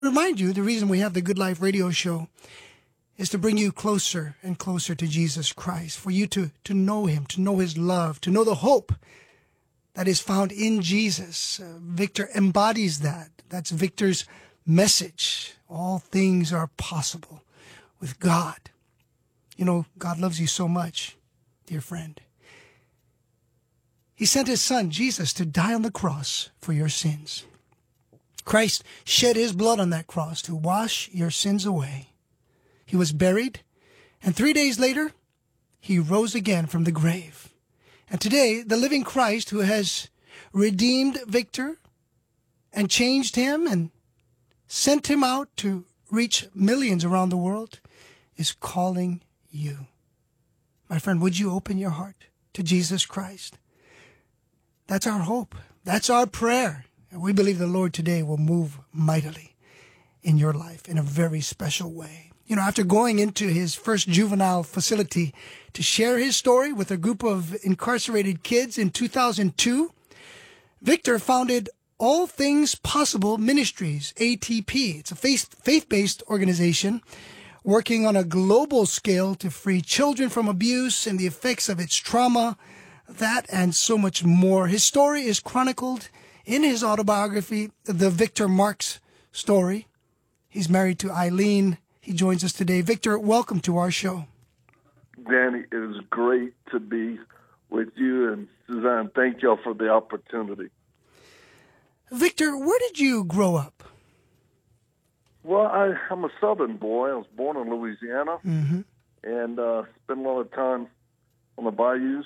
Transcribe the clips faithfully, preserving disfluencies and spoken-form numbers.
Remind you, the reason we have the Good Life radio show is to bring you closer and closer to Jesus Christ, for you to, to know him, to know his love, to know the hope that is found in Jesus. Uh, Victor embodies that. That's Victor's message. All things are possible with God. You know, God loves you so much, dear friend. He sent his son, Jesus, to die on the cross for your sins. Christ shed his blood on that cross to wash your sins away. He was buried, and three days later, he rose again from the grave. And today, the living Christ, who has redeemed Victor and changed him and sent him out to reach millions around the world, is calling you. My friend, would you open your heart to Jesus Christ? That's our hope. That's our prayer. And we believe the Lord today will move mightily in your life in a very special way. You know, after going into his first juvenile facility to share his story with a group of incarcerated kids in two thousand two, Victor founded All Things Possible Ministries, A T P. It's a faith, faith-based organization working on a global scale to free children from abuse and the effects of its trauma, that and so much more. His story is chronicled in his autobiography, The Victor Marks Story. He's married to Eileen. He joins us today. Victor, welcome to our show. Danny, it is great to be with you, and Suzanne, thank y'all for the opportunity. Victor, where did you grow up? Well, I, I'm a Southern boy. I was born in Louisiana, Mm-hmm. and uh, spent a lot of time on the bayous.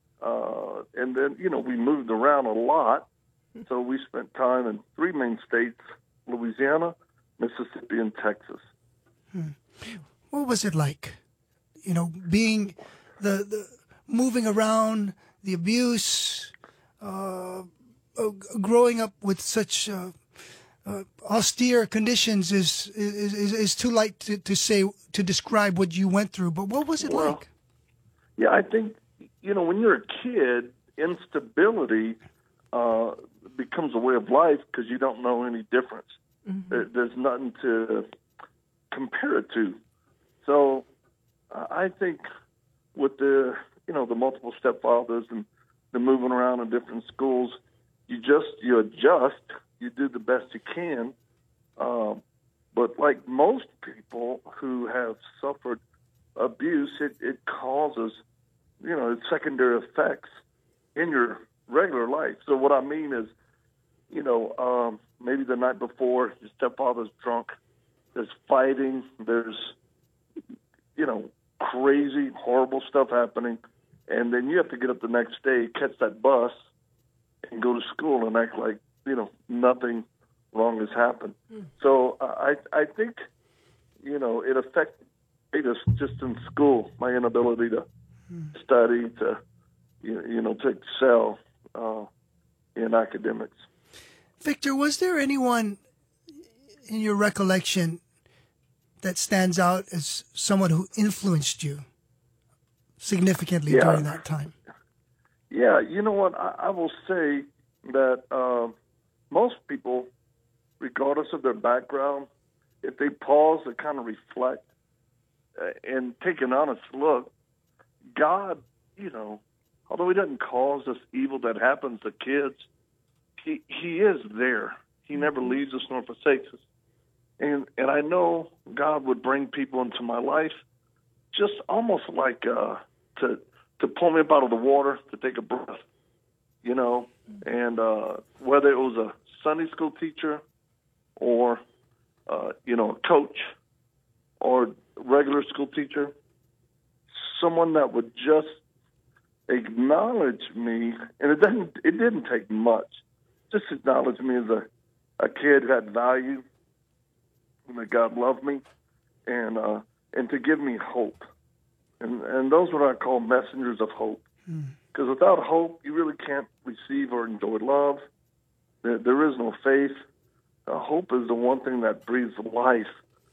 Uh, and then, you know, we moved around a lot, so we spent time in three main states, Louisiana, Mississippi, and Texas. Hmm. What was it like, you know, being the, the moving around, the abuse, uh, uh, growing up with such uh, uh, austere conditions is is, is, is too light to, to say, to describe what you went through. But what was it well, like? Yeah, I think, you know, when you're a kid, instability uh, becomes a way of life because you don't know any difference. Mm-hmm. There, there's nothing to compare it to. So uh, I think with the, you know, the multiple stepfathers and the moving around in different schools, you just, you adjust, you do the best you can. Um, but like most people who have suffered abuse, it, it causes, you know, secondary effects in your regular life. So what I mean is, you know, um, maybe the night before, your stepfather's drunk, there's fighting, there's, you know, crazy, horrible stuff happening, and then you have to get up the next day, catch that bus, and go to school and act like, you know, nothing wrong has happened. Mm. So uh, I I think, you know, it affected me just, just in school, my inability to mm. study, to, you, you know, to excel uh, in academics. Victor, was there anyone in your recollection that stands out as someone who influenced you significantly yeah. during that time? Yeah, you know what? I, I will say that uh, most people, regardless of their background, if they pause and kind of reflect uh, and take an honest look, God, you know, although he doesn't cause this evil that happens to kids, he, he is there. He never leaves us nor forsakes us. And and I know God would bring people into my life just almost like uh, to to pull me up out of the water, to take a breath, you know. And uh, whether it was a Sunday school teacher or, uh, you know, a coach or regular school teacher, someone that would just acknowledge me, and it didn't it didn't take much, just acknowledge me as a, a kid who had value, and that God loved me, and uh, and to give me hope. And and those are what I call messengers of hope. Because mm. without hope, you really can't receive or enjoy love. There, there is no faith. Uh, hope is the one thing that breathes life,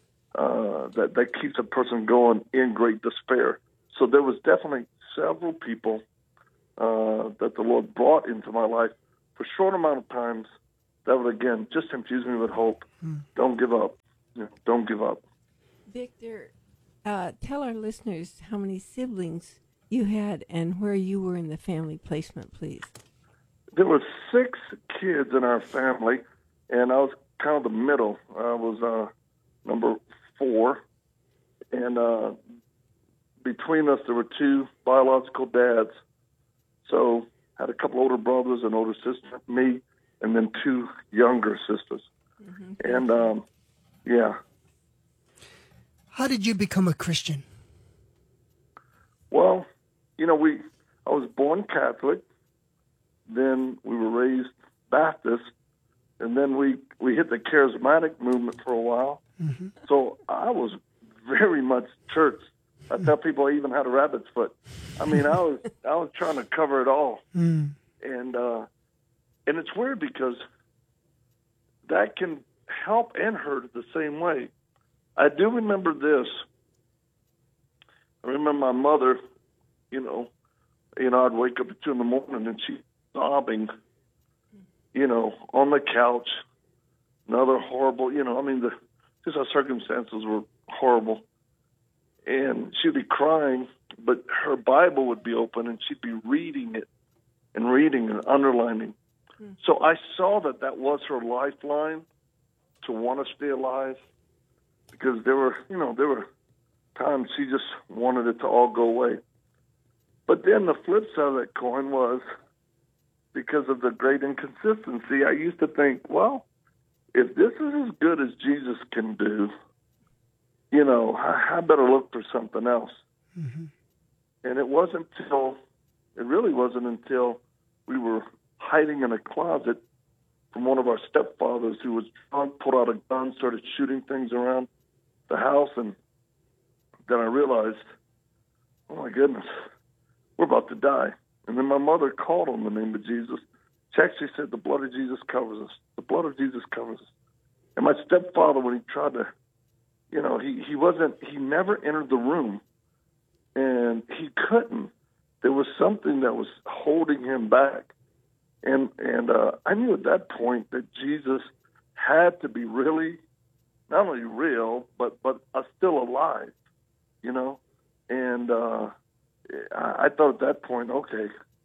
uh, that, that keeps a person going in great despair. So there was definitely several people uh, that the Lord brought into my life for short amount of times that would, again, just infuse me with hope. Mm. Don't give up. You know, don't give up. Victor, uh, tell our listeners how many siblings you had and where you were in the family placement, please. There were six kids in our family, and I was kind of the middle. I was uh, number four, and uh, between us there were two biological dads. So I had a couple older brothers, an older sister, me, and then two younger sisters. Mm-hmm. And, um, yeah. How did you become a Christian? Well, you know, we I was born Catholic. Then we were raised Baptist. And then we, we hit the charismatic movement for a while. Mm-hmm. So I was very much church. I tell people I even had a rabbit's foot. I mean, I was I was trying to cover it all. Mm. And uh, and it's weird because that can help and hurt the same way. I do remember this. I remember my mother, you know, you know, I'd wake up at two in the morning and she's sobbing, you know, on the couch. Another horrible, you know, I mean, the just our circumstances were horrible. And she'd be crying, but her Bible would be open and she'd be reading it and reading and underlining. Mm. So I saw that that was her lifeline to want to stay alive, because there were, you know, there were times she just wanted it to all go away. But then the flip side of that coin was, because of the great inconsistency, I used to think, well, if this is as good as Jesus can do, you know, I, I better look for something else. Mm-hmm. And it wasn't until, it really wasn't until we were hiding in a closet from one of our stepfathers who was drunk, pulled out a gun, started shooting things around the house, and then I realized, oh my goodness, we're about to die. And then my mother called on the name of Jesus. She actually said, the blood of Jesus covers us. The blood of Jesus covers us. And my stepfather, when he tried to, you know, he, he wasn't, he never entered the room, and he couldn't. There was something that was holding him back. And and uh, I knew at that point that Jesus had to be really, not only real, but, but uh, still alive, you know. And uh, I, I thought at that point, okay,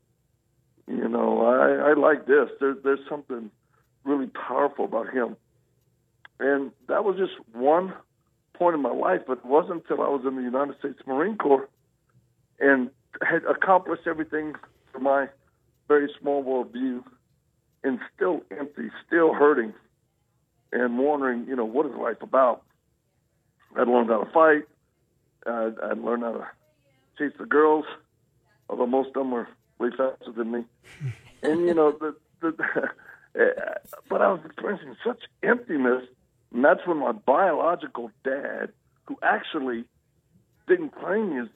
you know, I, I like this. There, there's something really powerful about him. And that was just one point in my life, but it wasn't until I was in the United States Marine Corps and had accomplished everything for my very small world view, and still empty, still hurting, and wondering, you know, what is life about? I'd learned how to fight. I'd, I'd learned how to chase the girls, although most of them were way faster than me. And, you know, the, the, but I was experiencing such emptiness, and that's when my biological dad, who actually didn't claim his,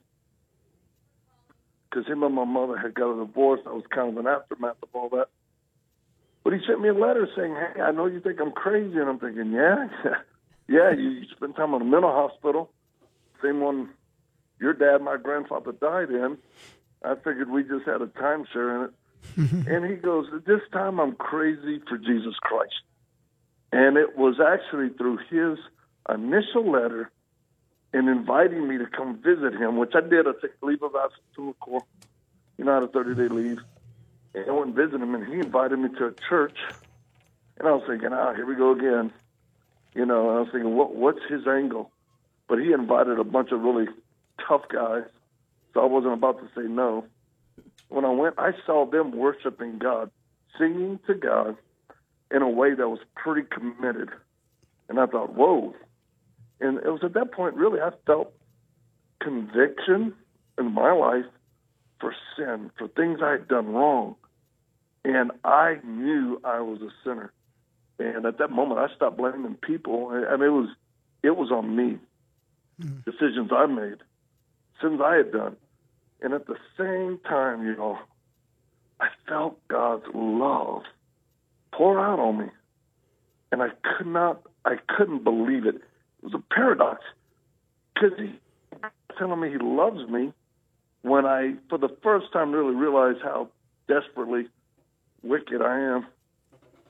because him and my mother had got a divorce. I was kind of an aftermath of all that. But he sent me a letter saying, hey, I know you think I'm crazy. And I'm thinking, yeah, yeah, you, you spend time in a mental hospital, same one your dad, my grandfather, died in. I figured we just had a timeshare in it. And he goes, this time I'm crazy for Jesus Christ. And it was actually through his initial letter and inviting me to come visit him, which I did. I took leave of absence from the Corps. You know, I had a thirty-day leave. And I went and visited him, and he invited me to a church. And I was thinking, ah, here we go again. You know, and I was thinking, what, what's his angle? But he invited a bunch of really tough guys, so I wasn't about to say no. When I went, I saw them worshiping God, singing to God in a way that was pretty committed. And I thought, whoa. And it was at that point, really, I felt conviction in my life for sin, for things I had done wrong. And I knew I was a sinner. And at that moment, I stopped blaming people. I mean, it was, it was on me. Mm. Decisions I made, sins I had done. And at the same time, you know, I felt God's love pour out on me. And I could not, I couldn't believe it. It was a paradox, because he telling me he loves me when I, for the first time, really realized how desperately wicked I am.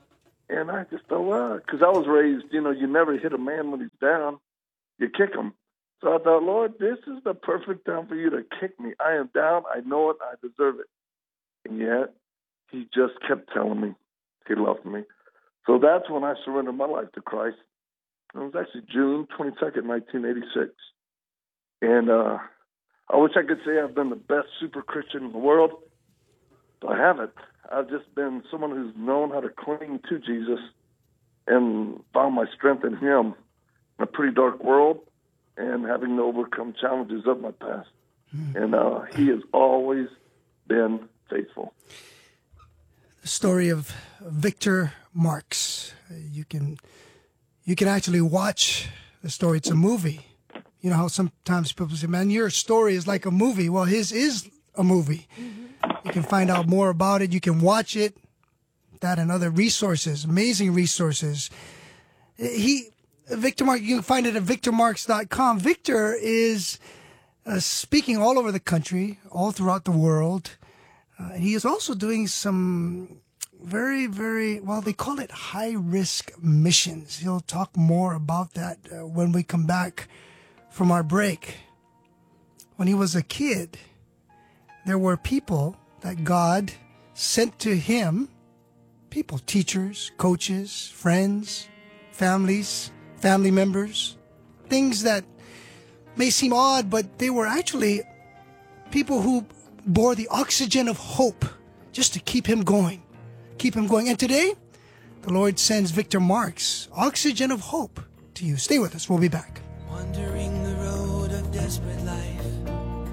And I just thought, well, because I was raised, you know, you never hit a man when he's down. You kick him. So I thought, Lord, this is the perfect time for you to kick me. I am down. I know it. I deserve it. And yet, he just kept telling me he loved me. So that's when I surrendered my life to Christ. It was actually June twenty-second, nineteen eighty-six. And uh, I wish I could say I've been the best super Christian in the world, but I haven't. I've just been someone who's known how to cling to Jesus and found my strength in him in a pretty dark world and having to overcome challenges of my past. Mm. And uh, he has always been faithful. The story of Victor Marx. You can you can actually watch the story. It's a movie. You know how sometimes people say, man, your story is like a movie. Well, his is a movie. Mm-hmm. You can find out more about it. You can watch it. That and other resources, amazing resources. He, Victor Marx, you can find it at victor marx dot com. Victor is uh, speaking all over the country, all throughout the world. Uh, he is also doing some very, very, well, they call it high-risk missions. He'll talk more about that uh, when we come back from our break. When he was a kid, there were people that God sent to him, people, teachers, coaches, friends, families, family members, things that may seem odd, but they were actually people who bore the oxygen of hope just to keep him going, keep him going. And today, the Lord sends Victor Marx, oxygen of hope, to you. Stay with us. We'll be back. Wandering the road of desperate life.